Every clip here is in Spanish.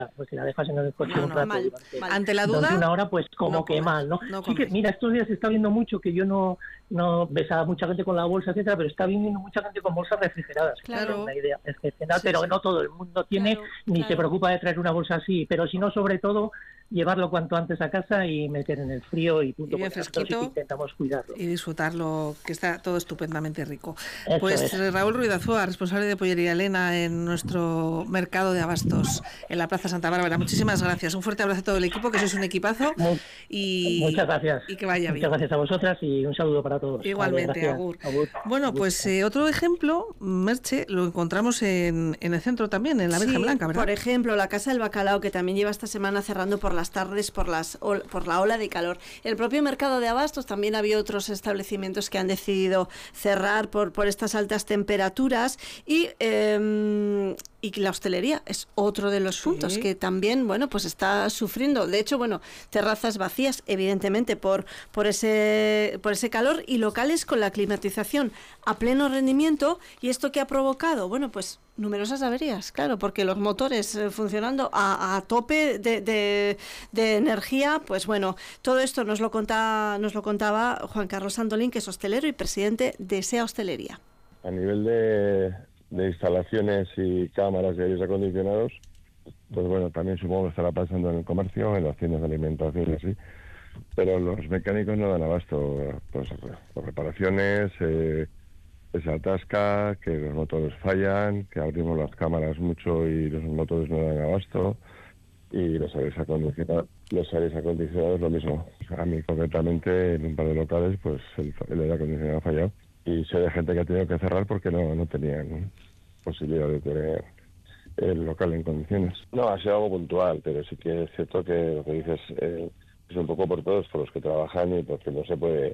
pues si la dejas en el coche No, un no, rato mal. Ante la durante duda, una hora, pues como no que comes, mal, ¿no? no Sí que, comes. mira, estos días se está viendo mucho que yo no ves a mucha gente con la bolsa, etcétera, pero está viendo mucha gente con bolsas refrigeradas. Claro. Es una idea excepcional, Sí, pero sí. no todo el mundo tiene, Claro, ni se claro. preocupa de traer una bolsa así, pero si no, sobre todo, llevarlo cuanto antes a casa y meter en el frío y Y punto, bien porque nosotros sí que fresquito intentamos cuidarlo. y disfrutarlo, que está todo estupendamente rico. Eso Pues es. Raúl Ruiz Azúa, responsable de Pollería Elena en nuestro mercado de abastos en la Plaza Santa Bárbara. Muchísimas gracias. Un fuerte abrazo a todo el equipo, que sois un equipazo Muchas gracias. y que vaya Muchas bien. gracias a vosotras y un saludo para todos. Vale, Igualmente, gracias. agur. Agur. Bueno, Agur. pues otro ejemplo, Merche, lo encontramos en el centro también, en la Virgen Sí, Blanca, ¿verdad? por ejemplo, la Casa del Bacalao, que también lleva esta semana cerrando por las tardes por la ola de calor. El propio mercado de abastos, también había otros establecimientos que han decidido cerrar por estas altas temperaturas y la hostelería es otro de los puntos que también, bueno, pues está sufriendo. De hecho, bueno, terrazas vacías, evidentemente, por ese calor, y locales con la climatización a pleno rendimiento. ¿Y esto qué ha provocado? Bueno, pues numerosas averías, claro, porque los motores funcionando a tope de energía, pues bueno, todo esto nos lo contaba Juan Carlos Santolín, que es hostelero y presidente de SEA Hostelería. A nivel de instalaciones y cámaras y aires acondicionados, pues bueno, también supongo que estará pasando en el comercio, en las tiendas de alimentación y así, pero los mecánicos no dan abasto, pues por reparaciones, se atasca, que los motores fallan, que abrimos las cámaras mucho y los motores no dan abasto, y los aires acondicionados lo mismo. A mí concretamente en un par de locales pues el aire acondicionado ha fallado y sé de gente que ha tenido que cerrar porque no tenían posibilidad de tener el local en condiciones. No, ha sido algo puntual, pero sí que es cierto que lo que dices es un poco por todos, por los que trabajan y porque no se puede,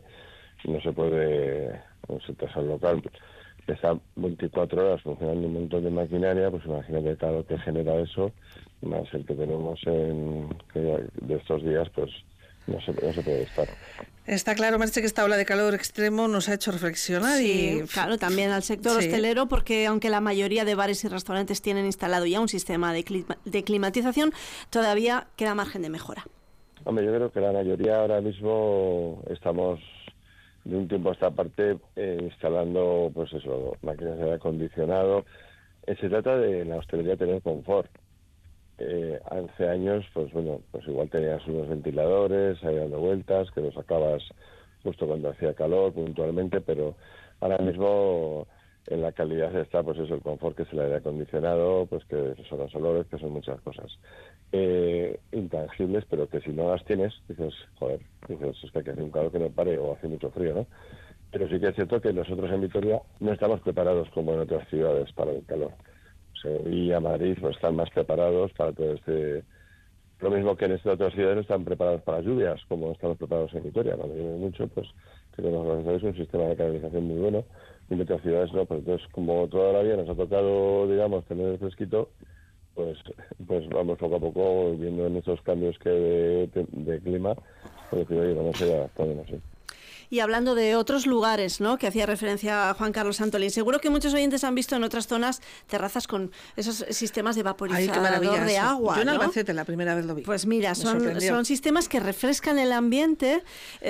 no se tras el local. Está 24 horas funcionando un montón de maquinaria, pues imagínate claro que genera eso, más el que tenemos de estos días, pues no se puede estar. Está claro, Merche, que esta ola de calor extremo nos ha hecho reflexionar sí, claro, también al sector hostelero, porque aunque la mayoría de bares y restaurantes tienen instalado ya un sistema de climatización, todavía queda margen de mejora. Hombre, yo creo que la mayoría ahora mismo estamos de un tiempo a esta parte instalando, pues eso, máquinas de aire acondicionado. Se trata de la hostelería tener confort. Hace años, pues bueno, pues igual tenías unos ventiladores ahí dando vueltas, que los sacabas justo cuando hacía calor, puntualmente, pero ahora mismo en la calidad está, pues eso, el confort, que es el aire acondicionado, pues que son los olores, que son muchas cosas intangibles, pero que si no las tienes, dices, es que hace un calor que no pare o hace mucho frío, ¿no? Pero sí que es cierto que nosotros en Vitoria no estamos preparados como en otras ciudades para el calor. Sevilla, Madrid, pues están más preparados para todo lo mismo que en estas otras ciudades no están preparados para las lluvias, como estamos preparados en Vitoria. Cuando llueve mucho, pues tenemos, gracias a Dios, un sistema de canalización muy bueno, y en otras ciudades no. Pues entonces, como toda la vida nos ha tocado, digamos, tener el fresquito, pues vamos poco a poco viendo en esos cambios que de clima, pues decir, oye, vamos a ir adaptándonos, sí. Y hablando de otros lugares, ¿no?, que hacía referencia a Juan Carlos Santolín, seguro que muchos oyentes han visto en otras zonas terrazas con esos sistemas de vaporizador de agua. Yo en ¿no? Albacete la primera vez lo vi. Pues mira, son sistemas que refrescan el ambiente.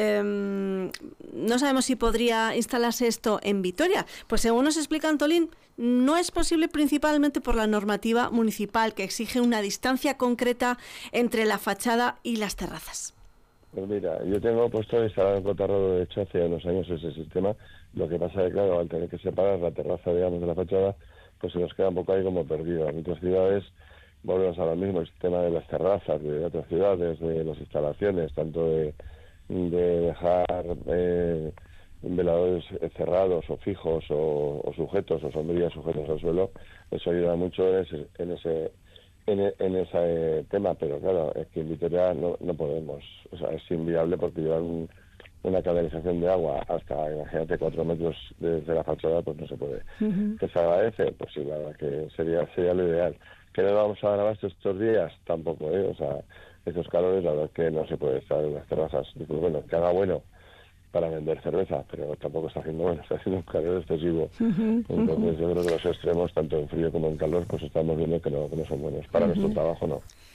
No sabemos si podría instalarse esto en Vitoria. Pues según nos explica Antolín, no es posible principalmente por la normativa municipal, que exige una distancia concreta entre la fachada y las terrazas. Pues mira, yo tengo puesto instalado en Cotarrodo, de hecho, hace unos años ese sistema. Lo que pasa es que, claro, al tener que separar la terraza, digamos, de la fachada, pues se nos queda un poco ahí como perdido. En otras ciudades volvemos a lo mismo, el sistema de las terrazas, de otras ciudades, de las instalaciones, tanto de dejar veladores cerrados o fijos o sujetos o sombrillas sujetos al suelo. Eso ayuda mucho en ese tema, pero claro, es que en Vitoria no podemos, o sea, es inviable porque llevar una canalización de agua hasta, imagínate, 4 metros desde la fachada, pues no se puede. ¿Que se agradece? Pues sí, la verdad que sería lo ideal. ¿Que no vamos a dar abasto estos días? Tampoco, o sea, estos calores, la verdad que no se puede estar en las terrazas. Pues bueno, que haga bueno para vender cerveza, pero tampoco está haciendo bueno, está haciendo un calor excesivo. Entonces yo creo que los extremos, tanto en frío como en calor, pues estamos viendo que no son buenos. Para nuestro trabajo no.